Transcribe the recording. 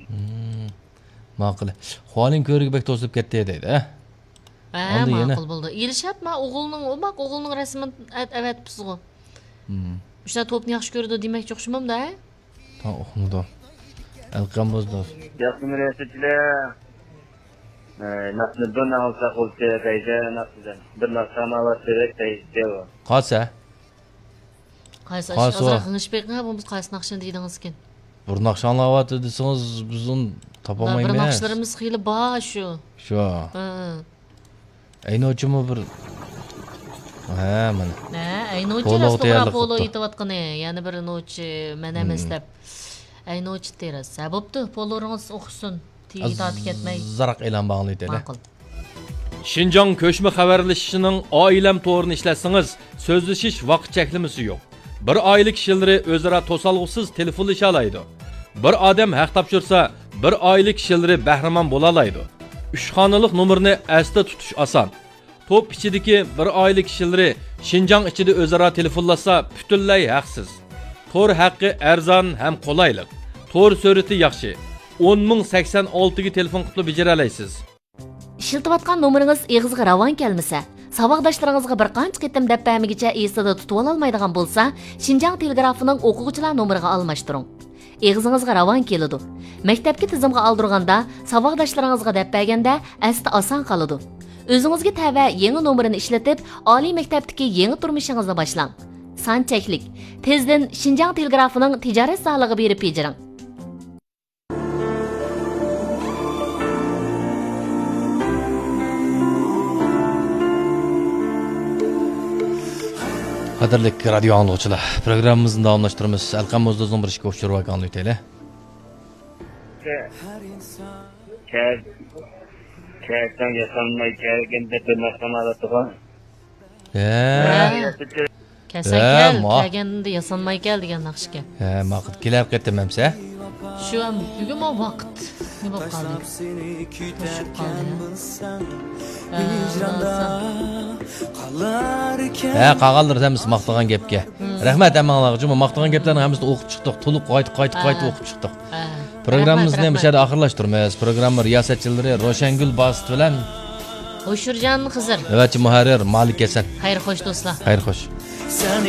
Ma'qul. Xoling ko'riga bek to'silib ketdi deydi, ha? Ma'qul bo'ldi. Ilshat ma o'g'ilning rasmini avatibsiz-ku. O'sha to'pni yaxshi ko'rdi demakchi o'xshamamda, ha? Ta o'xmadi. Alqambozlar. Yaxshi murashachilar. Nasıl bir nalsa olsa kayda nasıl bir nalsa mavat direkt kayda. Qolsa? Qaysi azroq ngishbekga bu biz qaysi naqshni deydingiz ekan. Bir naqshanlayapti desangiz biz uni topolmaymiz. Bir naqshlarimiz xeyli bor shu. Shu. Aynochimi bir mana. Aynochi rastovra polo yetayotgani, ya'ni bir nochi men emas deb. Aynochi terasa. Bo'pti, poloringiz o'xsin. Tiyat ketmay. Zaraq e'lon bağlaydı. Ma'qul. Şinjan köşme xabarlashishining oilam to'g'rini ishlatsangiz, so'zlashish vaqt cheklimasi yo'q. Bir oila kishilar o'zaro to'salg'usiz telefonlasha oladi. Bir odam haq topshirsa, bir oila kishilar bahramon bo'la oladi. 3 xonalik nomerni asda tutish oson. To'p ichidagi bir oila kishilar Şinjan ichida o'zaro telefonlasa, butunlay haqsiz. To'r haqqi arzon ham qulaylik. To'r surati yaxshi. 10.086 ga telefon qilib bejara olasiz. Ishiltayotgan nomeringiz eg'izga ravon kelmasa, saboqdoshlaringizga bir qancha qitim deb bamigacha esida tutib olmaydigan bo'lsa, Şinjan telegrafining o'quvchilar nomeriga almashtiring. Eg'izingizga ravon keladi. Maktabga tizimga oldirganda, saboqdoshlaringizga deb berganda asli oson qoladi. O'zingizga tava yangi nomerini ishlatib, oliy maktabdagi yangi turmushingizni boshlang. Son cheklik. Tezdan Şinjan telegrafining tijorat sohasiga berib bejiring. Qadrli radio anglag'uchilar, programmamizni davomlashtiramiz. Alqamozda uzun bir ishga o'xshirib olgan o'taylik. Kayakdan yasanmay kayaganda bir narsalar turgan. Kaganda yasanmay kel degan naqshga. Ma'qul kelar qaytamamsa? Shu ham bugun vaqt. Nima bo'lib qoldi? Qag'aldir tamiz maqtagan gapga. Rahmat amanlarga, maqtagan gaplarni hammamiz o'qib chiqdik, to'liq qaytib o'qib chiqdik. Programmamizni ham ishada oxirlashtiramiz. Programma riyosatchilari Roshangul Bost bilan Ho'shurjon Xizr. Navbatchi muharrir Malik Hasan. Xayr xo'sh do'stlar. Xayr xo'sh.